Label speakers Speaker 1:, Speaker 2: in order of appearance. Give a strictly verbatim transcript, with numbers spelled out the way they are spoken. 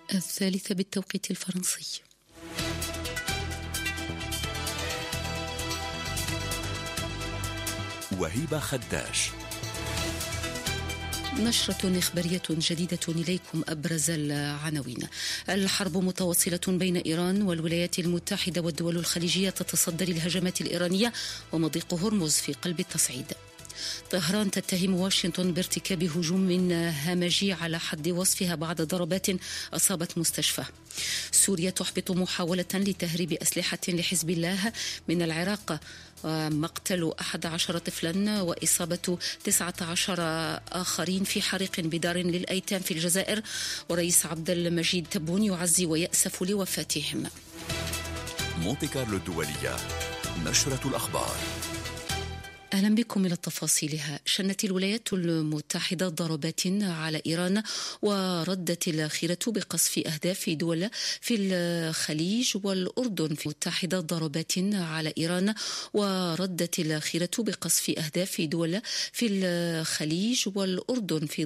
Speaker 1: الثالثة بالتوقيت الفرنسي.
Speaker 2: وهيبة خداش.
Speaker 1: نشرة إخبارية جديدة إليكم. أبرز العناوين: الحرب متواصلة بين إيران والولايات المتحدة والدول الخليجية تتصدى للهجمات الإيرانية ومضيق هرمز في قلب التصعيد. طهران تتهم واشنطن بارتكاب هجوم همجي على حد وصفها بعد ضربات أصابت مستشفى. سوريا تحبط محاولة لتهريب أسلحة لحزب الله من العراق. مقتل أحد عشر طفلا وإصابة تسعة عشر آخرين في حريق بدار للأيتام في الجزائر. ورئيس عبد المجيد تبون يعزي ويأسف لوفاتهم.
Speaker 2: مونتي كارلو الدولية، نشرة الأخبار.
Speaker 1: أهلا بكم إلى تفاصيلها. شنت الولايات المتحدة ضربات على إيران وردت الأخيرة بقصف أهداف دول في الخليج والأردن. في المتحدة ضربات على إيران وردت الأخيرة بقصف أهداف دول في الخليج والأردن في